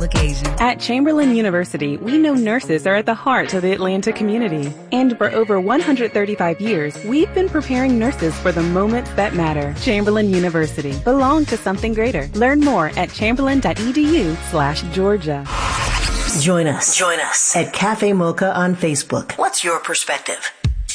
occasion. At Chamberlain University, we know nurses are at the heart of the Atlanta community. And for over 135 years, we've been preparing nurses for the moments that matter. Chamberlain University. Belong to something greater. Learn more at chamberlain.edu/Georgia. Join us at Cafe Mocha on Facebook. What's your perspective?